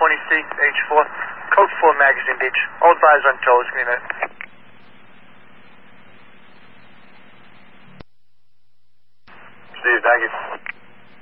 C, H4, code 4 Magazine Beach. All advised on Toes, green light. Steve, thank you.